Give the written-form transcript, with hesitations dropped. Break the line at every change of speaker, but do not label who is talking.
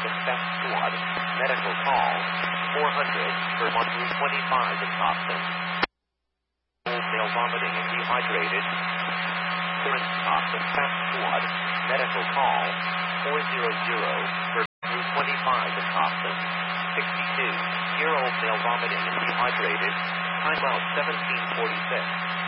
Thompson Fast Squad. Medical call. 400 for 125 in Thompson. Old male vomiting and dehydrated. Current Thompson Fast Squad. Medical call. 400 for 125 in Thompson. 62-year-old male vomiting and dehydrated. Timeout 1746.